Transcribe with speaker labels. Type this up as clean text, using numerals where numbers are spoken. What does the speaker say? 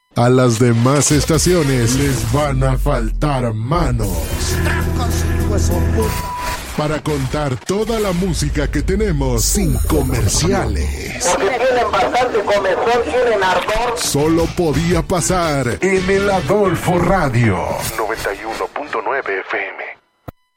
Speaker 1: A las demás estaciones les van a faltar manos para contar toda la música que tenemos sin comerciales.
Speaker 2: Porque tienen bastante comezón, tienen ardor.
Speaker 1: Solo podía pasar en el Adolfo Radio
Speaker 3: 91.9 FM.